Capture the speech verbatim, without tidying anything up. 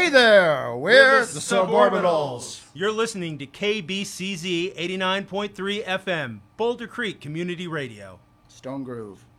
Hey there, we're the Suborbitals. You're listening to K B C Z eighty-nine point three F M, Boulder Creek Community Radio. Stone Groove.